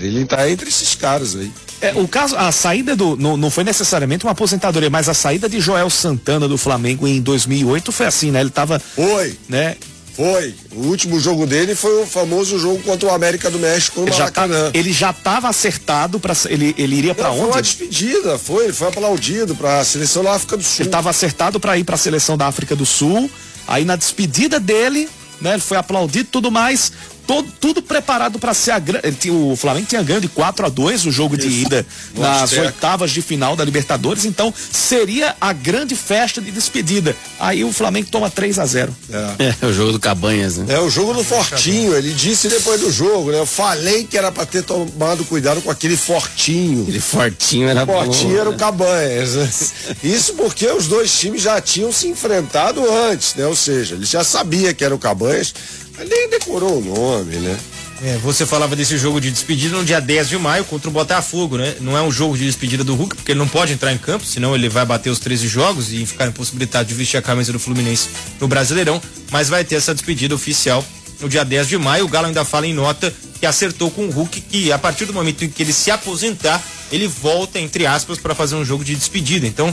Ele tá entre esses caras aí. O caso, a saída não foi necessariamente uma aposentadoria, mas a saída de Joel Santana do Flamengo em 2008 foi assim, né? Ele tava... Foi. Né? Foi. O último jogo dele foi o famoso jogo contra o América do México no Maracanã. Ele já estava acertado para ele iria para onde? Foi uma despedida, ele foi aplaudido para a seleção da África do Sul. Ele estava acertado para ir para a seleção da África do Sul. Aí na despedida dele, né, ele foi aplaudido, tudo mais, tudo preparado para ser o Flamengo tinha ganho de 4-2 o jogo de ida nas oitavas de final da Libertadores, então seria a grande festa de despedida. Aí o Flamengo toma 3-0. É o jogo do Cabanhas, né? É o jogo do Fortinho, ele disse depois do jogo, né? Eu falei que era para ter tomado cuidado com aquele Fortinho. Aquele Fortinho era bom. Fortinho era o Cabanhas, né? Isso porque os dois times já tinham se enfrentado antes, né? Ou seja, ele já sabia que era o Cabanhas, mas nem decorou o nome, né? Você falava desse jogo de despedida no dia 10 de maio contra o Botafogo, né? Não é um jogo de despedida do Hulk, porque ele não pode entrar em campo, senão ele vai bater os 13 jogos e ficar impossibilitado de vestir a camisa do Fluminense no Brasileirão, mas vai ter essa despedida oficial no dia 10 de maio. O Galo ainda fala em nota que acertou com o Hulk que a partir do momento em que ele se aposentar, ele volta, entre aspas, para fazer um jogo de despedida. Então,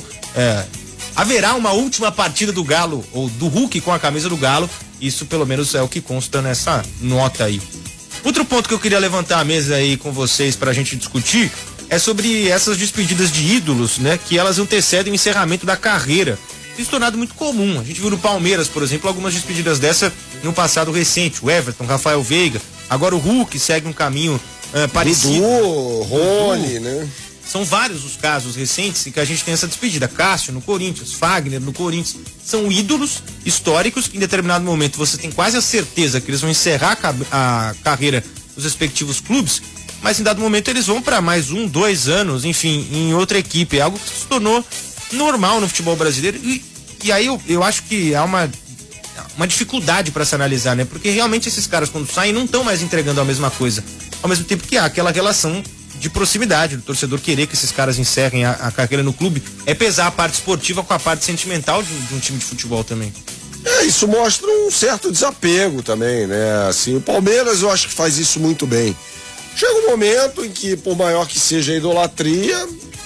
haverá uma última partida do Galo, ou do Hulk com a camisa do Galo. Isso pelo menos é o que consta nessa nota aí. Outro ponto que eu queria levantar a mesa aí com vocês pra gente discutir é sobre essas despedidas de ídolos, né? Que elas antecedem o encerramento da carreira. Isso se tornado muito comum. A gente viu no Palmeiras, por exemplo, algumas despedidas dessa no passado recente. O Everton, Rafael Veiga. Agora o Hulk segue um caminho parecido. Dudu, Rony, né? São vários os casos recentes em que a gente tem essa despedida. Cássio no Corinthians, Fagner no Corinthians. São ídolos históricos que em determinado momento você tem quase a certeza que eles vão encerrar a carreira dos respectivos clubes, mas em dado momento eles vão para mais 1, 2 anos, enfim, em outra equipe. É algo que se tornou normal no futebol brasileiro e aí eu acho que há uma dificuldade para se analisar, né? Porque realmente esses caras quando saem não estão mais entregando a mesma coisa, ao mesmo tempo que há aquela relação de proximidade, do torcedor querer que esses caras encerrem a carreira no clube, é pesar a parte esportiva com a parte sentimental de um time de futebol também. Isso mostra um certo desapego também, né? Assim, o Palmeiras eu acho que faz isso muito bem. Chega um momento em que, por maior que seja a idolatria,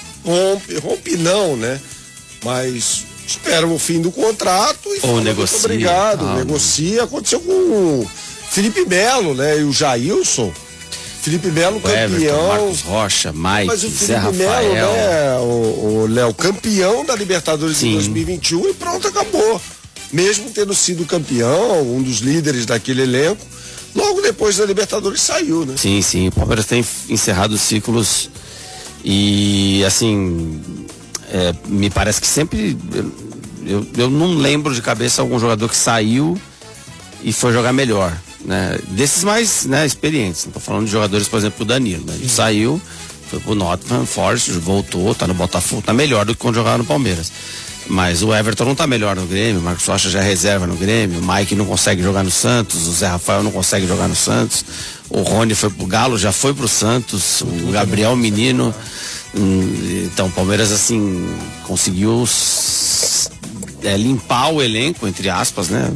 rompe não, né? Mas espera o fim do contrato e fala, negocia, muito obrigado, negocia. Aconteceu com o Felipe Melo, né? E o Jailson. Felipe Melo, campeão. Everton, Marcos Rocha, Mike, mas o Zé Felipe Melo, Rafael. né? O Léo, campeão da Libertadores de 2021 e pronto, acabou. Mesmo tendo sido campeão, um dos líderes daquele elenco, logo depois da Libertadores saiu, né? Sim, o Palmeiras tem encerrado ciclos e, assim, me parece que sempre, eu não lembro de cabeça algum jogador que saiu e foi jogar melhor. Né? Desses mais, né, experientes, não tô falando de jogadores, por exemplo, o Danilo, né? Ele saiu, foi pro Nottingham Forest, voltou, tá no Botafogo, tá melhor do que quando jogava no Palmeiras, mas o Everton não tá melhor no Grêmio, o Marcos Rocha já é reserva no Grêmio, o Mike não consegue jogar no Santos, o Zé Rafael não consegue jogar no Santos, o Rony foi pro Galo, já foi pro Santos, o Gabriel Menino, então o Palmeiras assim conseguiu limpar o elenco, entre aspas, né?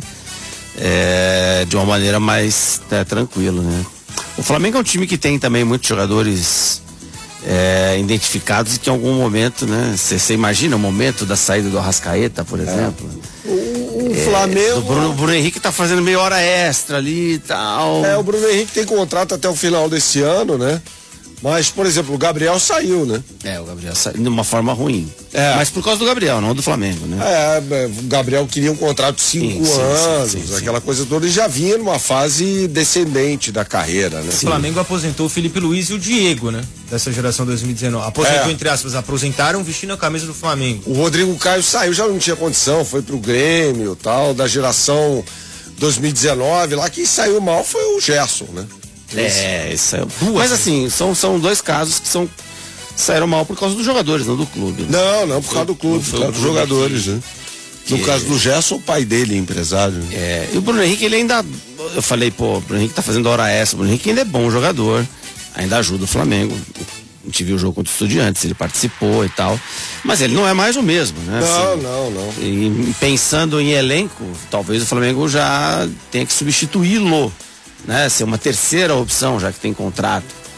De uma maneira mais tranquila, né? O Flamengo é um time que tem também muitos jogadores identificados e que em algum momento, né? Você imagina o momento da saída do Arrascaeta, por exemplo. O Flamengo. O Bruno Henrique tá fazendo meia hora extra ali e tal. O Bruno Henrique tem contrato até o final desse ano, né? Mas, por exemplo, o Gabriel saiu, né? O Gabriel saiu de uma forma ruim. Mas por causa do Gabriel, não do Flamengo, né? O Gabriel queria um contrato de 5 anos, aquela coisa toda, e já vinha numa fase descendente da carreira, né? O Flamengo aposentou o Felipe Luiz e o Diego, né? Dessa geração 2019. Aposentou, entre aspas, aposentaram vestindo a camisa do Flamengo. O Rodrigo Caio saiu, já não tinha condição, foi pro Grêmio, tal, da geração 2019, lá quem saiu mal foi o Gerson, né? Isso é. Mas assim, são dois casos que saíram mal por causa dos jogadores, não do clube. Né? Não, por causa do clube, por causa dos jogadores, né? No caso do Gerson, o pai dele é empresário. E o Bruno Henrique, ele ainda. Eu falei, o Bruno Henrique tá fazendo hora extra. O Bruno Henrique ainda é bom jogador, ainda ajuda o Flamengo. A gente viu o jogo contra o Estudiantes, ele participou e tal. Mas ele não é mais o mesmo, né? Não. E pensando em elenco, talvez o Flamengo já tenha que substituí-lo. Né, ser uma terceira opção, já que tem contrato.